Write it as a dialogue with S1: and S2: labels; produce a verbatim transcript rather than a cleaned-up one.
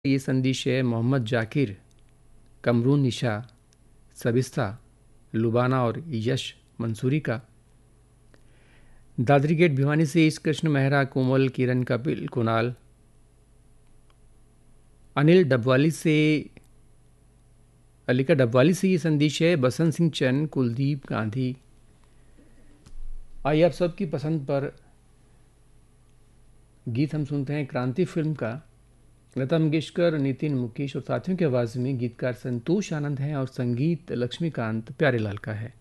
S1: ये संदेश है मोहम्मद जाकिर, कमरून निशा, सबिस्ता, लुबाना और यश मंसूरी का। दादरी गेट भिवानी से ईश कृष्ण मेहरा, कोमल, किरण, कपिल, कुणाल, अनिल डबवाली से अलीका डबवाली से ये संदेश है बसंत सिंह चंद, कुलदीप गांधी। आइए आप सबकी पसंद पर गीत हम सुनते हैं क्रांति फिल्म का। लता मंगेशकर, नितिन, मुकेश और साथियों की आवाज़ में गीतकार संतोष आनंद हैं और संगीत लक्ष्मीकांत प्यारेलाल का है।